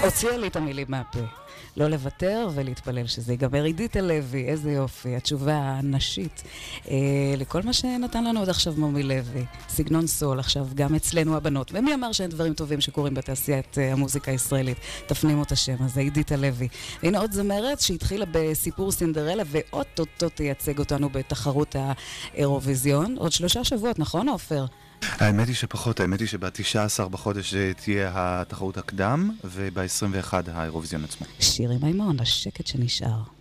הוציאה לי את המילים מהפה. לא לוותר ולהתפלל שזה ייגמר. עידית הלוי, איזה יופי, התשובה הנשית לכל מה שנתן לנו עד עכשיו מומי לוי. סגנון סול, עכשיו גם אצלנו הבנות. ומי אמר שאין דברים טובים שקורים בתעשיית המוזיקה הישראלית? תפנימו את השם הזה, עידית הלוי. והנה עוד זמרת שהתחילה בסיפור סינדרלה ואוטוטו תייצג אותנו בתחרות האירוויזיון. עוד 3 שבועות, נכון עופר? האמת היא שפחות, האמת היא שב-19 בחודש תהיה התחרות הקדם, וב-21 האירוויזיון עצמו. שירי מימון, השקט שנשאר.